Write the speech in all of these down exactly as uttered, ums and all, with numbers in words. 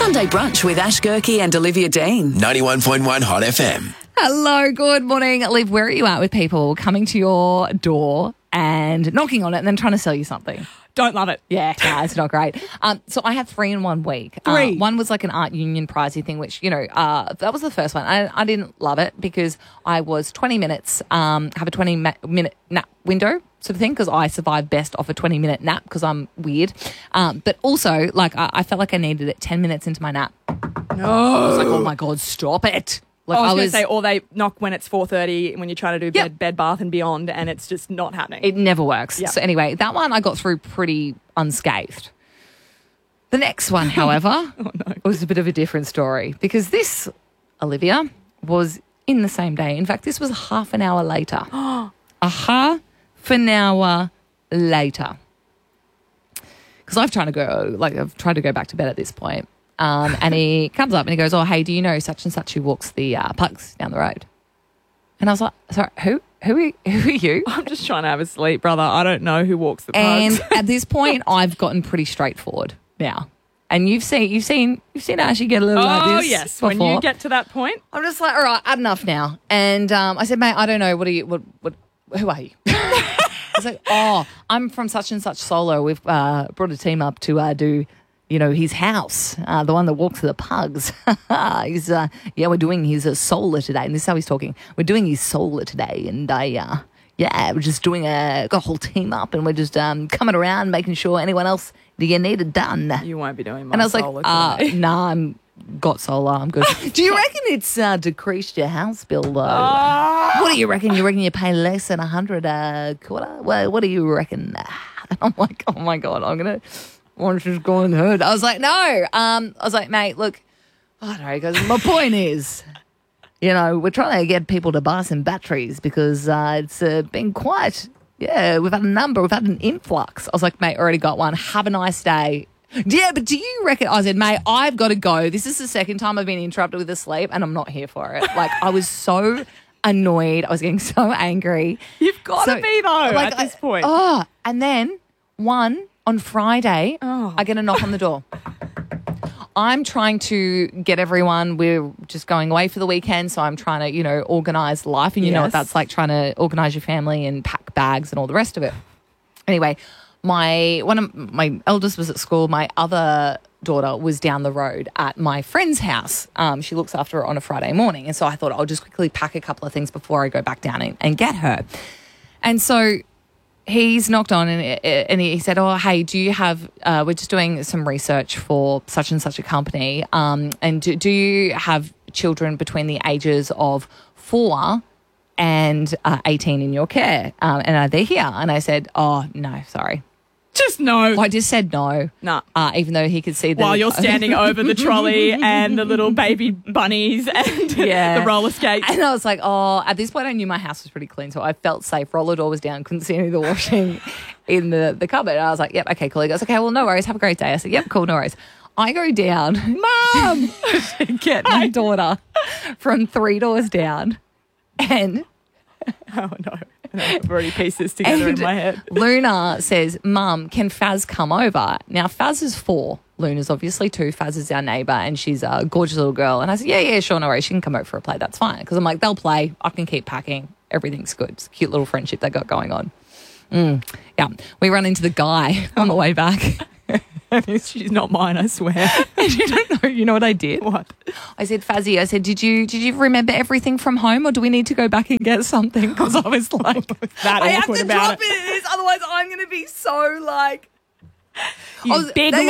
Sunday Brunch with Ash Gerke and Olivia Dean. ninety-one point one Hot F M. Hello, good morning. Liv, where are you at with people coming to your door and knocking on it and then trying to sell you something? Don't love it. Yeah, nah, it's not great. Um, so I had three in one week. Three? Uh, one was like an art union prizey thing, which, you know, uh, that was the first one. I, I didn't love it because I was twenty minutes, um, have a twenty minute nap window sort of thing, because I survive best off a twenty minute nap because I'm weird. Um, but also, like, I, I felt like I needed it ten minutes into my nap. No. I was like, oh my God, stop it. Like, I was, I going was to say, or they knock when it's four thirty when you're trying to do Yep. bed, bed, bath and beyond, and it's just not happening. It never works. Yeah. So anyway, that one I got through pretty unscathed. The next one, however, oh, no. was a bit of a different story because this, Olivia, was in the same day. In fact, this was half an hour later. a half an hour later. Because I've tried to go, like I've tried to go back to bed at this point. Um, and he comes up and he goes, oh, hey, do you know such and such who walks the uh, pugs down the road? And I was like, sorry, who? Who are, who are you? I'm just trying to have a sleep, brother. I don't know who walks the And pugs. at this point, I've gotten pretty straightforward now. And you've seen, you've seen, you've seen Ashley get a little like Oh, this yes. before. When you get to that point. I'm just like, all right, had enough now. And um, I said, mate, I don't know. What are you? What? What? Who are you? I was like, oh, I'm from such and such solo. We've uh, brought a team up to uh, do, you know, his house, uh, the one that walks the pugs. he's, uh, yeah, we're doing his uh, solar today. And this is how he's talking. We're doing his solar today. And I, uh, yeah, we're just doing a, got a whole team up and we're just um, coming around making sure anyone else that you need it done. You won't be doing my And I was like, solar uh, today. nah, I'm got solar. I'm good. Do you reckon it's uh, decreased your house bill though? Ah. What do you reckon? You reckon you pay less than a hundred a quarter? Well, what do you reckon? I'm like, oh my God, I'm gonna want to just go and hurt. I was like, no. Um, I was like, mate, look, I don't know. He goes, my point is, you know, we're trying to get people to buy some batteries because uh, it's uh, been quite. Yeah, we've had a number. We've had an influx. I was like, mate, already got one. Have a nice day. Yeah, but do you reckon? I said, mate, I've got to go. This is the second time I've been interrupted with a sleep and I'm not here for it. Like, I was so annoyed. I was getting so angry. You've got to So, be, though, like, at this I- point. Oh, and then one on Friday, Oh. I get a knock on the door. I'm trying to get everyone, we're just going away for the weekend, so I'm trying to, you know, organise life. And you know what Yes. that's like, trying to organise your family and pack bags and all the rest of it. Anyway, my one of my eldest was at school. My other daughter was down the road at my friend's house. Um, she looks after her on a Friday morning. And so I thought I'll just quickly pack a couple of things before I go back down and, and get her. And so he's knocked on and, and he said, oh, hey, do you have, uh, we're just doing some research for such and such a company. Um, and do, do you have children between the ages of four and uh, eighteen in your care? Um, and are they here? And I said, oh, no, sorry. Just no. Well, I just said no. Nah. Uh, even though he could see the... While you're standing over the trolley and the little baby bunnies and Yeah. the roller skates. And I was like, oh, at this point I knew my house was pretty clean, so I felt safe. Roller door was down, couldn't see any of the washing in the, the cupboard. And I was like, yep, okay, cool. He goes, okay, well, no worries. Have a great day. I said, yep, cool, no worries. I go down, Mum, to get my daughter from three doors down. And... Oh, no. I've already pieced this together And in my head. Luna says, Mum, can Faz come over? Now, Faz is four. Luna's obviously two. Faz is our neighbour and she's a gorgeous little girl. And I said, yeah, yeah, sure, no worries. She can come over for a play. That's fine. Because I'm like, they'll play. I can keep packing. Everything's good. It's a cute little friendship they got going on. Mm. Yeah. We run into the guy on the way back. She's not mine, I swear. And you don't know, you know what I did? What? I said, Fazzy, I said, did you did you remember everything from home or do we need to go back and get something? Because I was like, That I have awkward to about drop it. it is, otherwise I'm going to be so like... You I was, big they- liar.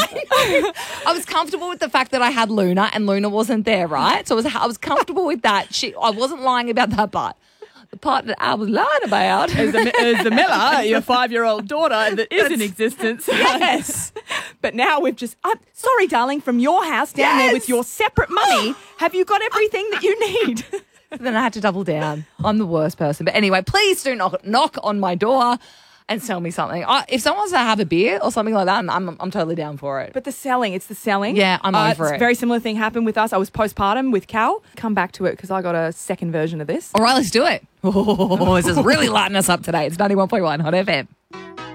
I was comfortable with the fact that I had Luna and Luna wasn't there, right? So I was, I was comfortable with that. She, I wasn't lying about that part. The part that I was lying about As the, as the Miller, your five-year-old daughter that is in existence. Yes. But now we've just... I'm sorry, darling, from your house down there Yes. with your separate money, have you got everything that you need? Then I had to double down. I'm the worst person. But anyway, please do knock, knock on my door and sell me something. I, if someone wants to have a beer or something like that, I'm, I'm, I'm totally down for it. But the selling, it's the selling. Yeah, I'm Uh, over it's it. A very similar thing happened with us. I was postpartum with Cal. Come back to it because I got a second version of this. All right, let's do it. Oh, this is really lighting us up today. It's ninety-one point one Hot F M.